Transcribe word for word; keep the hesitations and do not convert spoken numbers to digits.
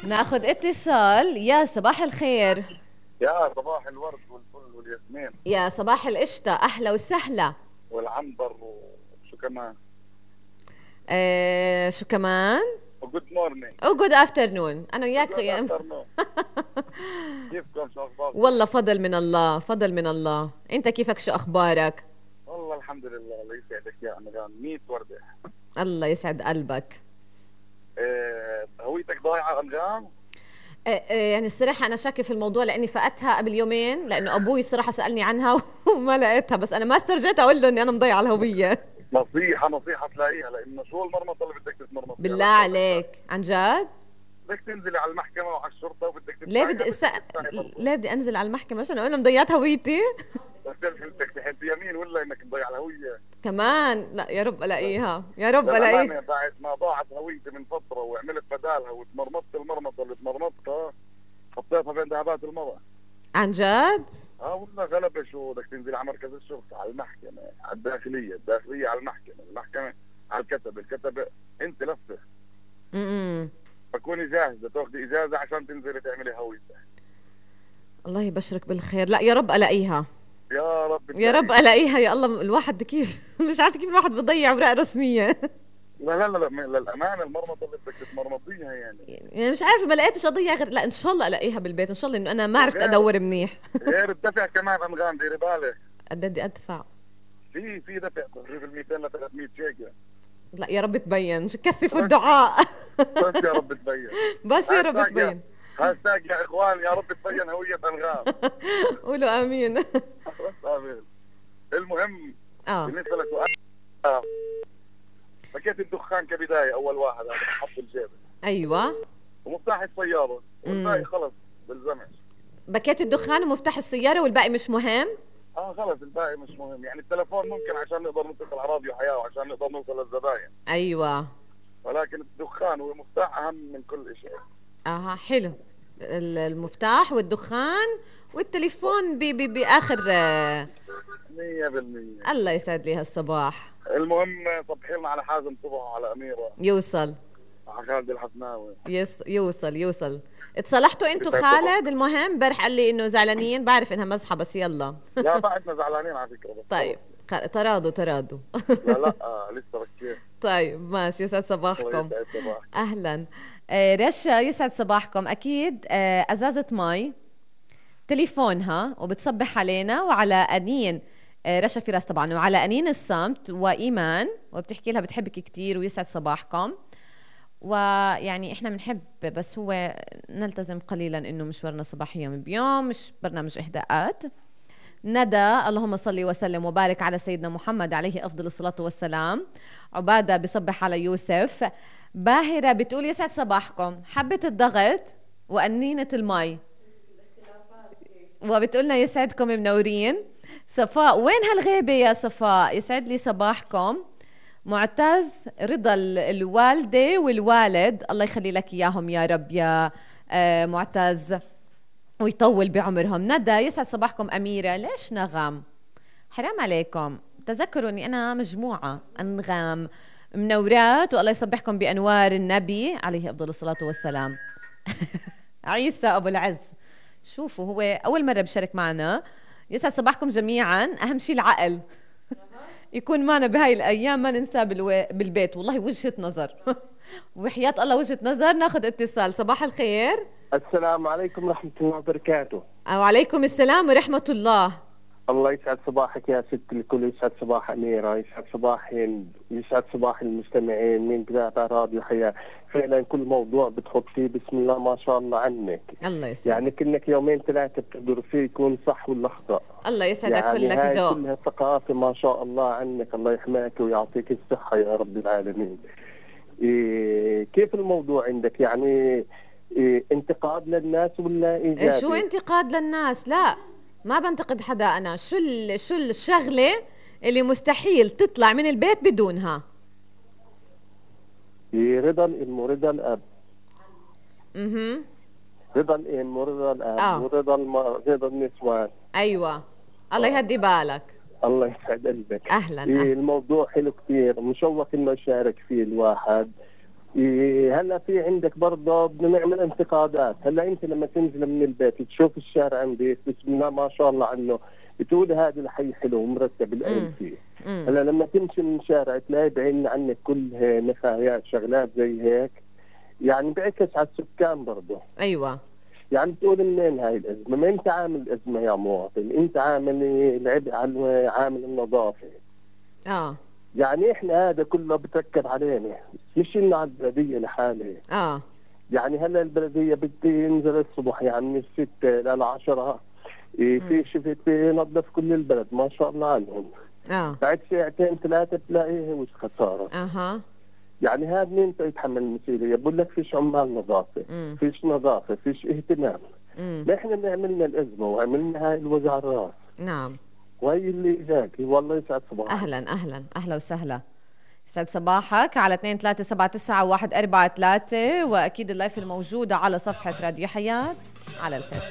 ناخد اتصال. يا صباح الخير. يا صباح الورد والفل والياسمين يا صباح القشطة، أهلا وسهلا. والعنبر وشو كمان. آه شو كمان؟ وجود مورنينج. او جود افترنون. أنا وياك جود يا- افترنون. كيفكم؟ شو اخباركم؟ والله فضل من الله، فضل من الله. أنت كيفك؟ شو أخبارك؟ والله الحمد لله. الله يسعدك يا انغام. مية وردة. الله يسعد قلبك. إيه هويتك ضايعة انغام؟ آه آه يعني الصراحة أنا شاكة في الموضوع، لأني فقدتها قبل يومين، لأنه أبوي الصراحة سألني عنها وما لقيتها، بس أنا ما استرجيت أقول له إني أنا مضيعة الهوية. نصيحة نصيحة تلاقيها، لانه شو المرمطة اللي بدك تتمرمط فيها بالله لتلاقي لك عليك، شغلة. عن جد؟ بدك تنزلي على المحكمة وعلى الشرطة وبدك ليه تدفعيها، بدي أس... بدك تدفعي برضه. ليه بدي أنزل على المحكمة عشان أقول لهم ضيعت هويتي؟ بس بدك تحب يمين ولا انك تضيع الهوية؟ كمان لا، يا رب الاقيها، يا رب الاقيها. للأمانة بعد ما ضاعت هويتي من فترة وعملت بدالها وتمرمطت المرمطة اللي تمرمطتها، حطيتها بين ذهبات المرأة. عن جد؟ اه والله غلبة. شو بدك تنزل على مركز الشرطة، على المحكمة، على الداخلية، الداخلية على المحكمة، المحكمة على الكتب، الكتب انت لفة. امم فكوني جاهزة تاخذي اجازة عشان تنزلي تعملي هويتك. الله يبشرك بالخير. لا يا رب الاقيها، يا رب يا رب تلاقيها. الاقيها يا الله. الواحد كيف مش عارفه كيف الواحد بضيع اوراق رسميه. لا لا لا لا، من- للأمانة المرمطة اللي بدك تتمرمطيها يعني. يعني مش عارفه، ما لقيتش اضيع غير، لا ان شاء الله الاقيها بالبيت ان شاء الله، انه انا ما عرفت وغير ادور منيح. غير الدفع كمان انغام، ديري بالك. قد بدي ادفع؟ في في دفع تقريبا مئتين ل ثلاثمية شيكل. لا يا رب تبين، كثفوا بس الدعاء. بس يا رب تبين. بس يا رب هاشتاج يا تبين. هاشتاج يا اخوان، يا رب تبين هوية انغام. قولوا امين. بس امين. المهم، اه بالنسبة لسؤال، آه، باكيت الدخان كبداية أول واحد هذا بحط الجيب، ايوه. ومفتاح السيارة، والباقي امم خلص بلزمش. باكيت الدخان ومفتاح السياره والباقي مش مهم. اه خلص الباقي مش مهم. يعني التلفون ممكن عشان نقدر نتصل على راديو حياة وعشان نقدر نوصل للزباين، ايوه. ولكن الدخان والمفتاح أهم من كل شيء. اها حلو. ال- المفتاح والدخان والتليفون ب ب باخر آه، مية بالمية. الله يسعد لي هالصباح. المهم، صبحي لنا على حازم صبح وعلى أميرة يوصل. وعلى خالد الحفناوي. يس يوصل يوصل. اتصالحتوا انتوا يسعد صباحك. خالد؟ المهم امبارح قال لي انه زعلانين، بعرف انها مزحه بس يلا. لا بعدنا زعلانين على فكرة، بس طيب. خلص. خ- تراضوا تراضوا. لا لا، آه لسه بكير. طيب ماشي، يسعد الله صباحكم. يسعد صباحك. اهلا. آه رشا يسعد صباحكم. اكيد آه ازازه مي، تليفونها، وبتصبح علينا وعلى أنين. آه، رشا فراس طبعا، وعلى أنين الصمت وإيمان، وبتحكي لها بتحبك كتير ويسعد صباحكم. ويعني احنا بنحب، بس هو نلتزم قليلا انه مشوارنا صباحيا بيوم، مش برنامج اهداءات. ندى اللهم صل وسلم وبارك على سيدنا محمد عليه افضل الصلاه والسلام. عباده بصبح على يوسف. باهره بتقول يسعد صباحكم، حبه الضغط وأنينة المي، وبتقولنا يسعدكم منورين. صفاء، وين هالغيبة يا صفاء؟ يسعد لي صباحكم. معتز، رضا ال- الوالدة والوالد، الله يخلي لك إياهم يا رب يا آه، معتز، ويطول بعمرهم. ندى يسعد صباحكم. أميرة، ليش نغم؟ حرام عليكم، تذكروا أني أنا مجموعة أنغام منورات، والله يصبحكم بأنوار النبي عليه أفضل الصلاة والسلام. عيسى أبو العز، شوفوا هو أول مرة بشارك معنا. يسعد صباحكم جميعا. أهم شيء العقل يكون معنا بهاي الأيام، ما ننساه بالو... بالبيت. والله وجهة نظر. وحياة الله وجهة نظر. ناخذ اتصال. صباح الخير. السلام عليكم ورحمة الله وبركاته. وعليكم السلام ورحمة الله. الله يسعد صباحك يا ست الكل، يسعد صباح أميرة، يسعد صباح هند، يسعد صباح المستمعين من قناة راديو حياة. فعلا كل موضوع بتحط فيه بسم الله ما شاء الله عنك، الله يسعدك. يعني كأنك يومين ثلاثة بتقدر فيه يكون صح ولا خطأ. الله يسعدك، يعني كلك هاي ذوق. كلها ثقافة ما شاء الله عنك، الله يحميك ويعطيك الصحة يا رب العالمين. إيه كيف الموضوع عندك؟ يعني إيه انتقاد للناس ولا إيه، شو إيجابي؟ انتقاد للناس؟ لا، ما بنتقد حدا. أنا شو ال... شو الشغلة اللي مستحيل تطلع من البيت بدونها؟ إيه رضا الأم ورضا الأب، اها. رضا الام ورضا الاب اه ورضا الم... رضا النسوان. ايوه. الله يهدي بالك. الله يسعد قلبك. اهلا إيه اهلا. الموضوع حلو كثير، مشوق انه يشارك فيه الواحد، إيه هلا في عندك برضه بدنا نعمل انتقادات. هلا انت لما تنزل من البيت تشوف الشارع عندك بسم الله ما شاء الله عنه، بتقول هذا الحي حلو ومرتب القلب فيه. هلا لما تمشي من الشارع تلاقي بعين عنك كل نفايات شغلات زي هيك، يعني بيعكس على السكان برضه. ايوه يعني بتقول منين هاي الازمه؟ ما انت عامل ازمه يا مواطن، انت عامل العبء على عامل النظافه. اه يعني احنا هذا كله بتركب علينا، مش انه على البلديه لحالها. اه يعني هلا البلديه بدي ينزل الصبح يعني من الستة للعشرة، إيه في شفت بينظف كل البلد ما شاء الله عنهم. اه بعد ساعتين ثلاثه تلاقيه وش خساره. اها يعني هذا مين يتحمل المسؤوليه؟ بقول لك فيش عمال نظافه، مم. فيش نظافه، فيش اهتمام. مم. نحن اللي عملنا الازمه وعملنا هاي الوجع الراس، نعم. وهي اللي اجاك. والله يسعد صباحك. اهلا اهلا اهلا وسهلا، يسعد صباحك على اثنين ثلاثة سبعة تسعة واحد أربعة ثلاثة، واكيد اللايف الموجوده على صفحه راديو حياه على الفيسبوك.